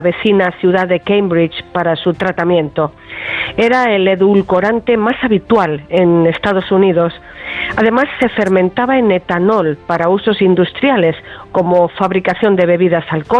vecina ciudad de Cambridge para su tratamiento. Era el edulcorante más habitual en Estados Unidos. Además, se fermentaba en etanol para usos industriales, como fabricación de bebidas alcohólicas,